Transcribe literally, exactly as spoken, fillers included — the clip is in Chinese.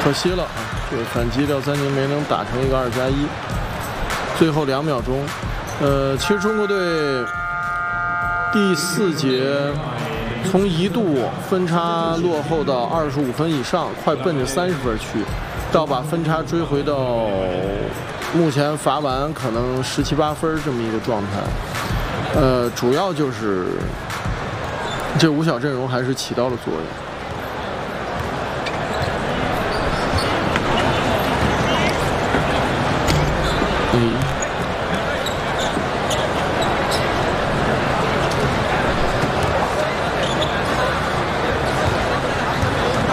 可惜了啊，这个反击廖三宁没能打成一个二加一。最后两秒钟，呃，其实中国队第四节从一度分差落后到二十五分以上，快奔着三十分去，到把分差追回到目前罚完可能十七八分这么一个状态。呃，主要就是这五小阵容还是起到了作用。